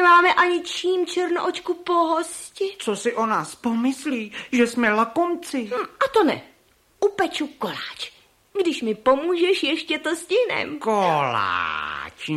nemáme ani čím Černoočku pohostit. Co si o nás pomyslí, že jsme lakomci? A to ne. Upeču koláč. Když mi pomůžeš, ještě to stihnem. Koláč,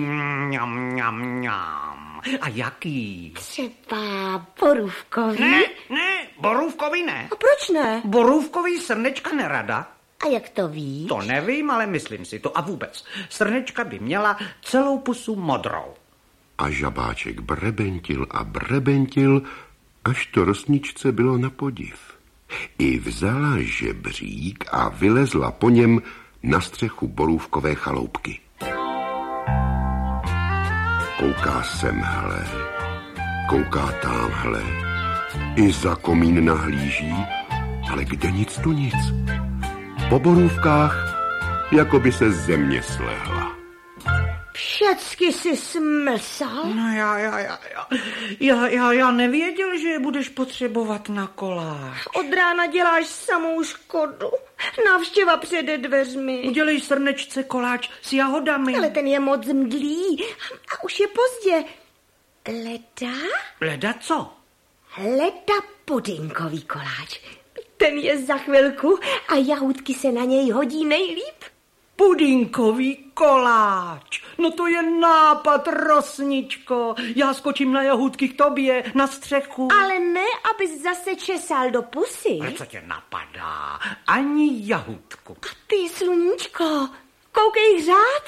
mňam. A jaký? Třeba borůvkový. Ne, borůvkový ne. A proč ne? Borůvkový srnečka nerada. A jak to víš? To nevím, ale myslím si to. A vůbec, srnečka by měla celou pusu modrou. A žabáček brebentil a brebentil, až to rosničce bylo na podiv. I vzala žebřík a vylezla po něm na střechu borůvkové chaloupky. Kouká semhle, kouká támhle, i za komín nahlíží, ale kde nic tu nic. Po borůvkách, jako by se země slehla. Všecky si smlsal? No já nevěděl, že je budeš potřebovat na koláč. Od rána děláš samou škodu. Návštěva přede dveřmi. Udělej srnečce koláč s jahodami. Ale ten je moc mdlý a už je pozdě. Leda? Leda co? Leda pudinkový koláč. Ten je za chvilku a jahůdky se na něj hodí nejlíp. Pudinkový koláč. No to je nápad, Rosničko. Já skočím na jahůdky k tobě, na střechu. Ale ne, abys zase česal do pusy. Ale co tě napadá? Ani jahůdku. A ty, sluníčko, koukej hřát.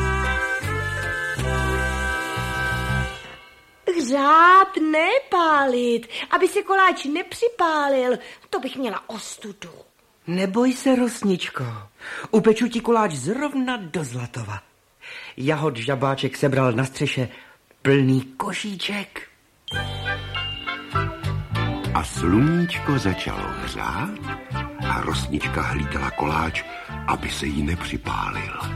Hřát, ne pálit, aby se koláč nepřipálil. To bych měla ostudu. Neboj se, Rosničko. Upeču ti koláč zrovna do Zlatova. Jahod žabáček sebral na střeše plný košíček. A sluníčko začalo hřát a Rosnička hlídala koláč, aby se jí nepřipálil.